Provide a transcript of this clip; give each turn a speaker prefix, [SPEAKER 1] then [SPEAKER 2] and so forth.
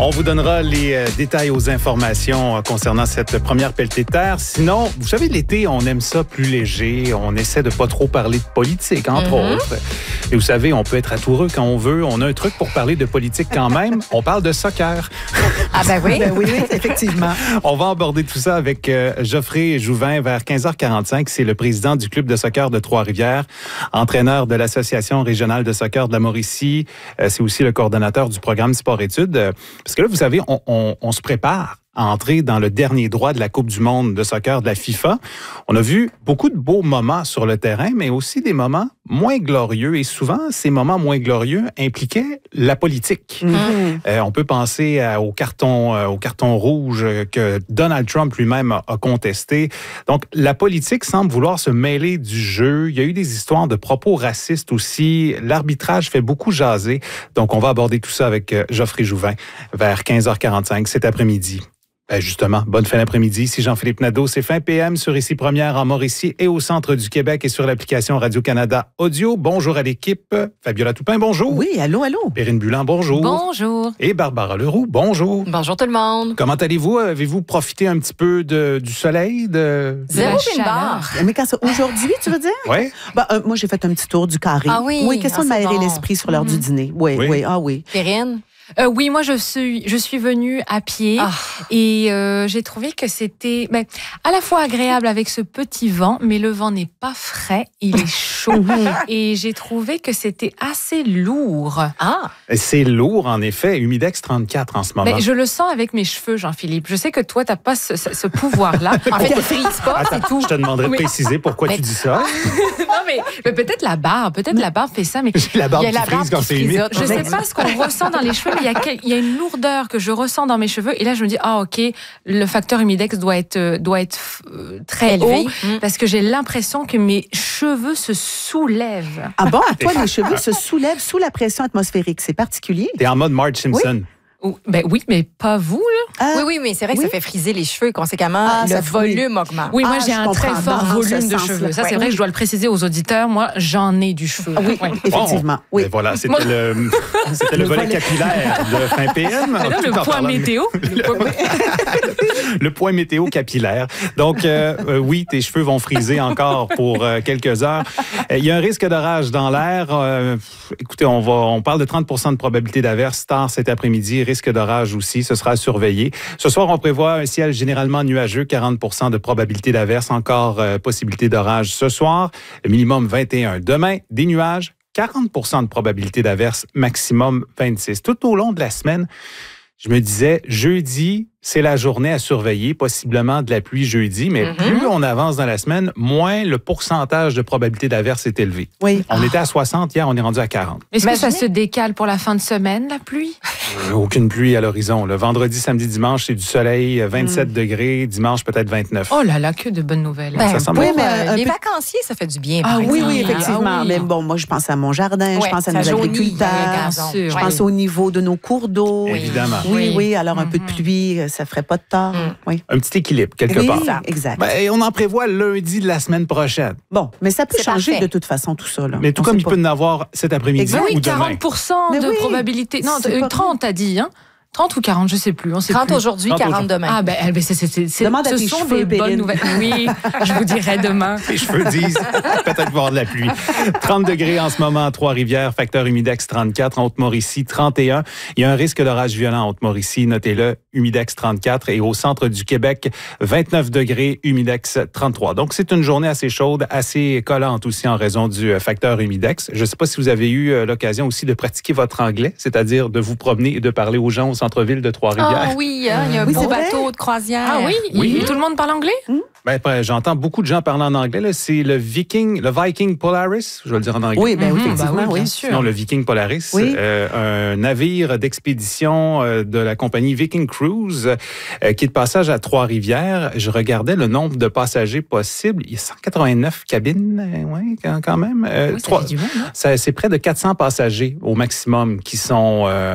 [SPEAKER 1] On vous donnera les détails aux informations concernant cette première pelletée de terre. Sinon, vous savez, l'été, on aime ça plus léger. On essaie de pas trop parler de politique, entre autres. Et vous savez, on peut être atoureux quand on veut. On a un truc pour parler de politique quand même. On parle de soccer.
[SPEAKER 2] Ah ben oui.
[SPEAKER 3] Ben oui, effectivement.
[SPEAKER 1] On va aborder tout ça avec Geoffrey Jouvin vers 15h45. C'est le président du club de soccer de Trois-Rivières, entraîneur de l'Association régionale de soccer de la Mauricie. C'est aussi le coordonnateur du programme Sport-Études. Parce que là, vous savez, on se prépare à entrer dans le dernier droit de la Coupe du monde de soccer de la FIFA. On a vu beaucoup de beaux moments sur le terrain, mais aussi des moments moins glorieux. Et souvent, ces moments moins glorieux impliquaient la politique. On peut penser au carton rouge que Donald Trump lui-même a contesté. Donc, la politique semble vouloir se mêler du jeu. Il y a eu des histoires de propos racistes aussi. L'arbitrage fait beaucoup jaser. Donc, on va aborder tout ça avec Geoffrey Jouvin vers 15h45 cet après-midi. Justement, bonne fin d'après-midi. Ici Jean-Philippe Nadeau. C'est fin PM sur Ici Première en Mauricie et au centre du Québec et sur l'application Radio-Canada Audio. Bonjour à l'équipe. Fabiola Toupin, bonjour.
[SPEAKER 3] Oui, allô.
[SPEAKER 1] Perrine Bulan, bonjour.
[SPEAKER 2] Bonjour.
[SPEAKER 1] Et Barbara Leroux, bonjour.
[SPEAKER 2] Bonjour tout le monde.
[SPEAKER 1] Comment allez-vous? Avez-vous profité un petit peu du soleil?
[SPEAKER 2] Zéro une barre.
[SPEAKER 3] Mais quand c'est aujourd'hui, tu veux dire?
[SPEAKER 1] Oui.
[SPEAKER 3] Moi, j'ai fait un petit tour du carré.
[SPEAKER 2] Ah oui?
[SPEAKER 3] Oui, question de m'aérer l'esprit sur l'heure du dîner. Oui.
[SPEAKER 2] Perrine?
[SPEAKER 4] Oui, moi je suis venue à pied et j'ai trouvé que c'était à la fois agréable avec ce petit vent, mais le vent n'est pas frais, il est chaud et j'ai trouvé que c'était assez lourd.
[SPEAKER 1] C'est lourd en effet, Humidex 34 en ce moment.
[SPEAKER 4] Mais je le sens avec mes cheveux, Jean-Philippe. Je sais que toi t'as pas ce pouvoir-là. En fait, tu frises pas, c'est tout.
[SPEAKER 1] Je te demanderais de préciser pourquoi tu dis ça.
[SPEAKER 4] Non mais peut-être la barbe fait ça, mais
[SPEAKER 1] la barbe qui frise quand c'est humide.
[SPEAKER 4] Je sais pas ce qu'on ressent dans les cheveux. Il y a une lourdeur que je ressens dans mes cheveux et là je me dis ok, le facteur humidex doit être très élevé parce que j'ai l'impression que mes cheveux se soulèvent.
[SPEAKER 3] Ah bon, toi les cheveux se soulèvent sous la pression atmosphérique, c'est particulier.
[SPEAKER 1] T'es en mode Marge Simpson.
[SPEAKER 4] Oui, mais pas vous, là.
[SPEAKER 2] Oui, mais c'est vrai que ça fait friser les cheveux. Conséquemment, le volume augmente.
[SPEAKER 4] Oui, moi, j'ai un très fort volume de cheveux. Ça, c'est vrai que je dois le préciser aux auditeurs. Moi, j'en ai du cheveu.
[SPEAKER 3] Oui, effectivement.
[SPEAKER 1] Oui. Voilà, c'était le volet capillaire de fin PM.
[SPEAKER 4] Le point météo.
[SPEAKER 1] Le point météo capillaire. Donc, oui, tes cheveux vont friser encore pour quelques heures. Il y a un risque d'orage dans l'air. Écoutez, on parle de 30% de probabilité d'averse tard cet après-midi. Risque d'orage aussi, ce sera à surveiller. Ce soir, on prévoit un ciel généralement nuageux, 40% de probabilité d'averse, encore possibilité d'orage ce soir, le minimum 21. Demain, des nuages, 40% de probabilité d'averse, maximum 26. Tout au long de la semaine, je me disais, jeudi, c'est la journée à surveiller, possiblement de la pluie jeudi, mais plus on avance dans la semaine, moins le pourcentage de probabilité d'averse est élevé.
[SPEAKER 3] Oui.
[SPEAKER 1] On était à 60, hier, on est rendu à 40.
[SPEAKER 4] Est-ce que ça se décale pour la fin de semaine, la pluie?
[SPEAKER 1] Aucune pluie à l'horizon. Le vendredi, samedi, dimanche, c'est du soleil, 27 degrés, dimanche peut-être 29.
[SPEAKER 4] Oh là là, que de bonnes nouvelles.
[SPEAKER 1] Ça semble
[SPEAKER 2] les vacanciers, ça fait du bien.
[SPEAKER 3] Oui, effectivement. Mais bon, moi, je pense à mon jardin, je pense à nos agriculteurs, je pense au niveau de nos cours d'eau.
[SPEAKER 1] Évidemment.
[SPEAKER 3] Oui, alors un peu de pluie, ça ferait pas de tort. Oui.
[SPEAKER 1] Un petit équilibre, quelque part.
[SPEAKER 3] Exact.
[SPEAKER 1] On en prévoit lundi de la semaine prochaine.
[SPEAKER 3] Bon, mais ça peut changer de toute façon, tout ça. Là.
[SPEAKER 1] Mais tout comme il peut en avoir cet après-midi ou demain.
[SPEAKER 4] 40% de probabilité. Non, 30, t'as dit, hein? 30 ou 40, je sais plus.
[SPEAKER 2] 30 aujourd'hui, 40 demain.
[SPEAKER 4] Ah ben, ce sont des bonnes nouvelles. Oui, je vous dirai demain.
[SPEAKER 1] Les cheveux disent peut-être voir de la pluie. 30 degrés en ce moment à Trois-Rivières, facteur humidex 34, en Haute-Mauricie 31. Il y a un risque d'orage violent en Haute-Mauricie, notez-le, humidex 34 et au centre du Québec 29 degrés, humidex 33. Donc c'est une journée assez chaude, assez collante aussi en raison du facteur humidex. Je ne sais pas si vous avez eu l'occasion aussi de pratiquer votre anglais, c'est-à-dire de vous promener et de parler aux gens au centre-ville de Trois-Rivières.
[SPEAKER 2] Ah oui, il y a un beau bateau de croisière.
[SPEAKER 4] Ah oui? Et tout le monde parle anglais?
[SPEAKER 1] J'entends beaucoup de gens parler en anglais. Là. C'est le Viking Polaris, je vais le dire en anglais.
[SPEAKER 3] Oui, effectivement,
[SPEAKER 4] bien sûr.
[SPEAKER 1] Sinon, le Viking Polaris, un navire d'expédition de la compagnie Viking Cruise qui est de passage à Trois-Rivières. Je regardais le nombre de passagers possibles. Il y a 189 cabines, quand même.
[SPEAKER 4] Ça fait du monde, hein?
[SPEAKER 1] C'est près de 400 passagers au maximum qui sont